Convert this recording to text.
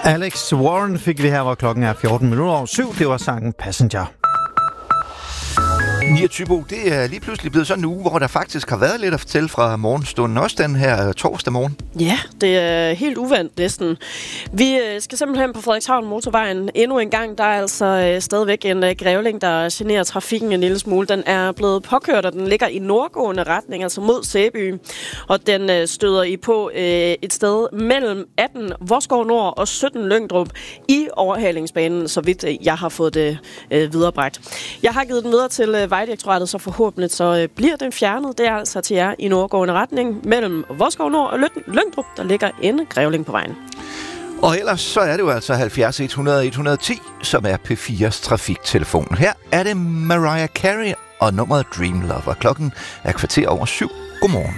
Alex Warren fik vi her, hvor klokken er 7:14. Det var sangen Passenger. 29, det er lige pludselig blevet sådan en uge, hvor der faktisk har været lidt at fortælle fra morgenstunden. Også den her torsdag morgen. Ja, det er helt uvandt næsten. Vi skal simpelthen på Frederikshavn motorvejen endnu en gang. Der er altså stadigvæk en grævling, der generer trafikken en lille smule. Den er blevet påkørt, og den ligger i nordgående retning, altså mod Sæby. Og den støder I på et sted mellem 18 Vodskov Nord og 17 Lyngdrup i overhalingsbanen, så vidt jeg har fået det viderebragt. Jeg har givet den videre til Vejdirektoratet, så forhåbentlig så bliver den fjernet. Det er altså til jer i nordgående retning mellem Vodskov Nord og Lyngdrup, der ligger en grævling på vejen. Og ellers så er det jo altså 70 100 110, som er P4's trafiktelefon. Her er det Mariah Carey og nummeret Dream Lover. Klokken er 7:15. Godmorgen.